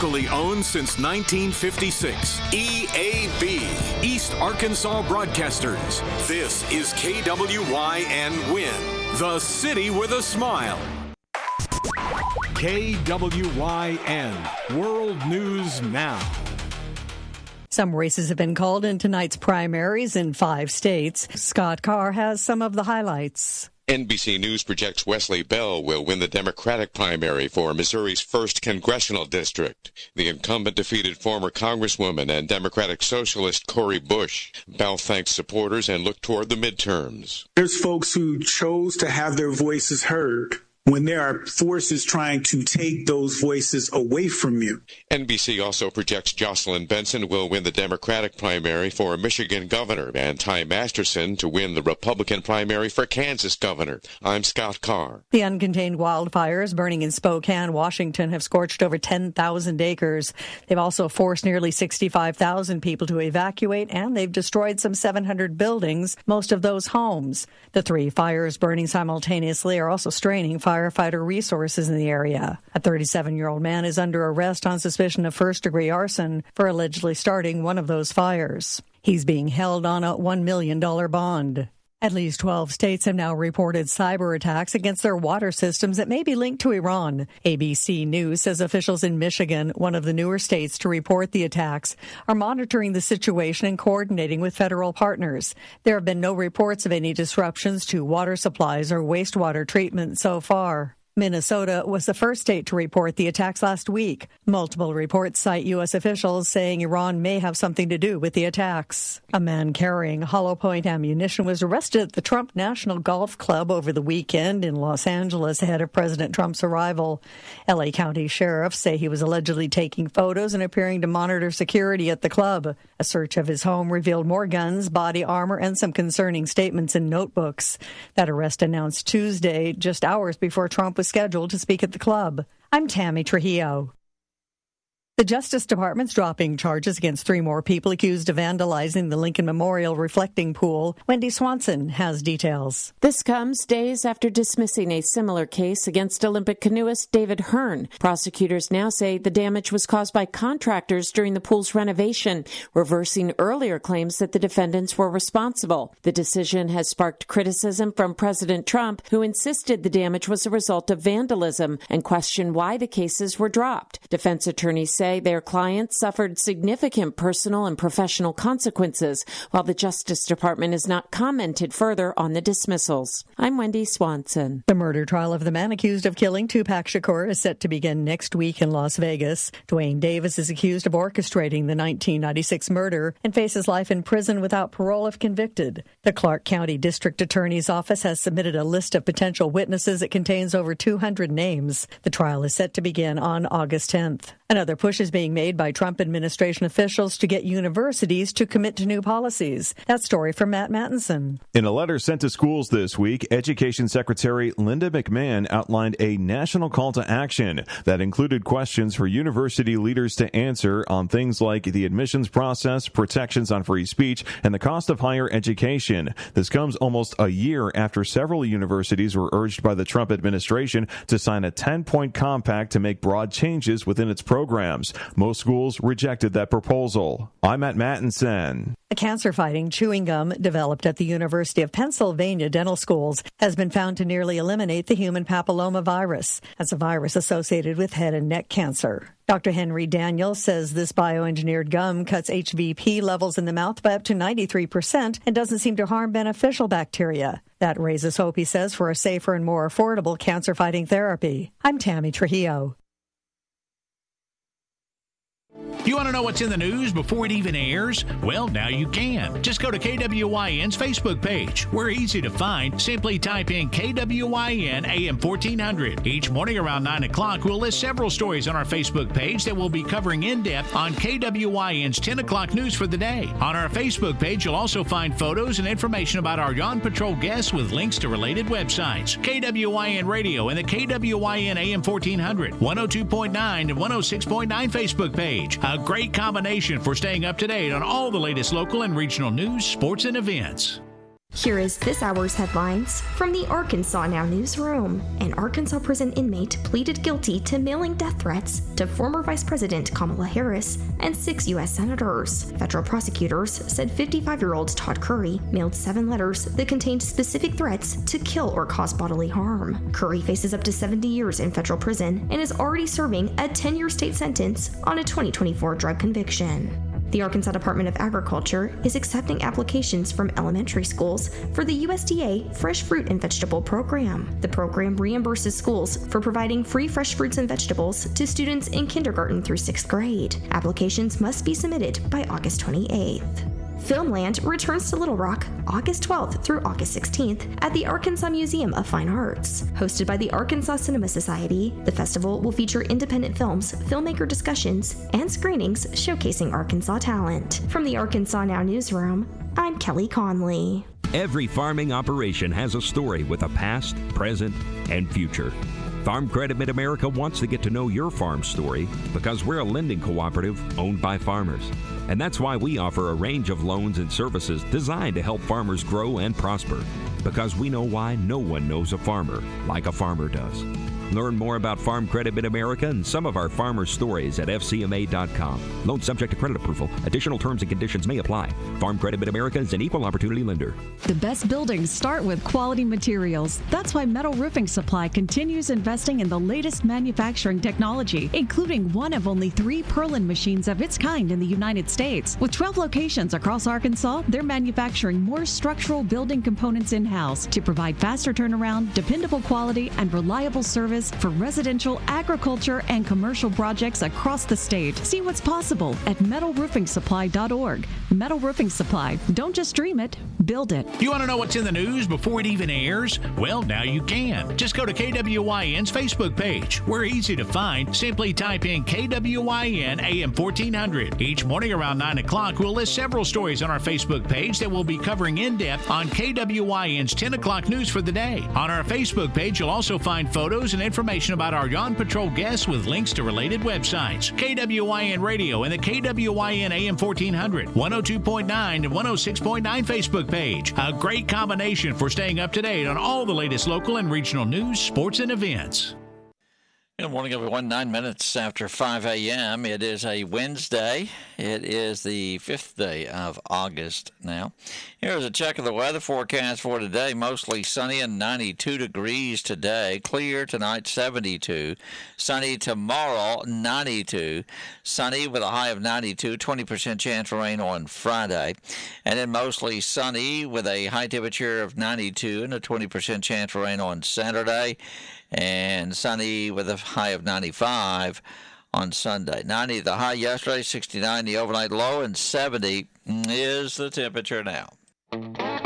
Locally owned since 1956. EAB, East Arkansas Broadcasters. This is KWYN Win, the city with a smile. KWYN, World News Now. Some races have been called in tonight's primaries in 5 states. Scott Carr has some of the highlights. NBC News projects Wesley Bell will win the Democratic primary for Missouri's 1st congressional district. The incumbent defeated former Congresswoman and Democratic Socialist Cori Bush. Bell thanks supporters and looked toward the midterms. There's folks who chose to have their voices heard when there are forces trying to take those voices away from you. NBC also projects Jocelyn Benson will win the Democratic primary for Michigan governor and Ty Masterson to win the Republican primary for Kansas governor. I'm Scott Carr. The uncontained wildfires burning in Spokane, Washington have scorched over 10,000 acres. They've also forced nearly 65,000 people to evacuate, and they've destroyed some 700 buildings, most of those homes. The 3 fires burning simultaneously are also straining firefighter resources in the area. A 37-year-old man is under arrest on suspicion of first-degree arson for allegedly starting one of those fires. He's being held on a $1 million bond. At least 12 states have now reported cyber attacks against their water systems that may be linked to Iran. ABC News says officials in Michigan, one of the newer states to report the attacks, are monitoring the situation and coordinating with federal partners. There have been no reports of any disruptions to water supplies or wastewater treatment so far. Minnesota was the first state to report the attacks last week. Multiple reports cite U.S. officials saying Iran may have something to do with the attacks. A man carrying hollow point ammunition was arrested at the Trump National Golf Club over the weekend in Los Angeles ahead of President Trump's arrival. L.A. County sheriffs say he was allegedly taking photos and appearing to monitor security at the club. A search of his home revealed more guns, body armor, and some concerning statements in notebooks. That arrest announced Tuesday, just hours before Trump was scheduled to speak at the club. I'm Tammy Trujillo. The Justice Department's dropping charges against 3 more people accused of vandalizing the Lincoln Memorial reflecting pool. Wendy Swanson has details. This comes days after dismissing a similar case against Olympic canoeist David Hearn. Prosecutors now say the damage was caused by contractors during the pool's renovation, reversing earlier claims that the defendants were responsible. The decision has sparked criticism from President Trump, who insisted the damage was a result of vandalism and questioned why the cases were dropped. Defense attorneys say their clients suffered significant personal and professional consequences, while the Justice Department has not commented further on the dismissals. I'm Wendy Swanson. The murder trial of the man accused of killing Tupac Shakur is set to begin next week in Las Vegas. Dwayne Davis is accused of orchestrating the 1996 murder and faces life in prison without parole if convicted. The Clark County District Attorney's Office has submitted a list of potential witnesses. It contains over 200 names. The trial is set to begin on August 10th. Another push is being made by Trump administration officials to get universities to commit to new policies. That story from Matt Mattinson. In a letter sent to schools this week, Education Secretary Linda McMahon outlined a national call to action that included questions for university leaders to answer on things like the admissions process, protections on free speech, and the cost of higher education. This comes almost a year after several universities were urged by the Trump administration to sign a 10-point compact to make broad changes within its programs. Most schools rejected that proposal. I'm Matt Mattinson. A cancer-fighting chewing gum developed at the University of Pennsylvania Dental Schools has been found to nearly eliminate the human papillomavirus. That's a virus associated with head and neck cancer. Dr. Henry Daniel says this bioengineered gum cuts HVP levels in the mouth by up to 93% and doesn't seem to harm beneficial bacteria. That raises hope, he says, for a safer and more affordable cancer-fighting therapy. I'm Tammy Trujillo. You want to know what's in the news before it even airs? Well, now you can. Just go to KWYN's Facebook page. We're easy to find. Simply type in KWYN AM 1400. Each morning around 9 o'clock, we'll list several stories on our Facebook page that we'll be covering in depth on KWYN's 10 o'clock news for the day. On our Facebook page, you'll also find photos and information about our Yawn Patrol guests with links to related websites. KWYN Radio and the KWYN AM 1400, 102.9 and 106.9 Facebook page. A great combination for staying up to date on all the latest local and regional news, sports, and events. Here is this hour's headlines from the Arkansas Now newsroom. An Arkansas prison inmate pleaded guilty to mailing death threats to former Vice President Kamala Harris and 6 U.S. senators. Federal prosecutors said 55-year-old Todd Curry mailed 7 letters that contained specific threats to kill or cause bodily harm. Curry faces up to 70 years in federal prison and is already serving a 10-year state sentence on a 2024 drug conviction. The Arkansas Department of Agriculture is accepting applications from elementary schools for the USDA Fresh Fruit and Vegetable Program. The program reimburses schools for providing free fresh fruits and vegetables to students in kindergarten through 6th grade. Applications must be submitted by August 28th. Filmland returns to Little Rock August 12th through August 16th at the Arkansas Museum of Fine Arts. Hosted by the Arkansas Cinema Society, the festival will feature independent films, filmmaker discussions, and screenings showcasing Arkansas talent. From the Arkansas Now newsroom, I'm Kelly Conley. Every farming operation has a story with a past, present, and future. Farm Credit Mid-America wants to get to know your farm story because we're a lending cooperative owned by farmers. And that's why we offer a range of loans and services designed to help farmers grow and prosper. Because we know why no one knows a farmer like a farmer does. Learn more about Farm Credit Mid-America and some of our farmer stories at FCMA.com. Loan subject to credit approval. Additional terms and conditions may apply. Farm Credit Mid-America is an equal opportunity lender. The best buildings start with quality materials. That's why Metal Roofing Supply continues investing in the latest manufacturing technology, including one of only 3 Perlin machines of its kind in the United States. With 12 locations across Arkansas, they're manufacturing more structural building components in-house to provide faster turnaround, dependable quality, and reliable service for residential, agriculture, and commercial projects across the state. See what's possible at metalroofingsupply.org. Metal Roofing Supply. Don't just dream it, build it. You want to know what's in the news before it even airs? Well, now you can. Just go to KWYN's Facebook page. We're easy to find. Simply type in KWYN AM 1400. Each morning around 9 o'clock, we'll list several stories on our Facebook page that we'll be covering in depth on KWYN's 10 o'clock news for the day. On our Facebook page, you'll also find photos and information about our Yawn Patrol guests with links to related websites. KWYN Radio and the KWYN AM 1400, 102.9 and 106.9 Facebook page. A great combination for staying up to date on all the latest local and regional news, sports, and events. Good morning, everyone. 9 minutes after 5 a.m. It is a Wednesday. It is the 5th day of August now. Here's a check of the weather forecast for today. Mostly sunny and 92 degrees today. Clear tonight, 72. Sunny tomorrow, 92. Sunny with a high of 92. 20% chance for rain on Friday. And then mostly sunny with a high temperature of 92 and a 20% chance for rain on Saturday. And sunny with a high of 95 on Sunday. 90 the high yesterday, 69 the overnight low, and 70 is the temperature now.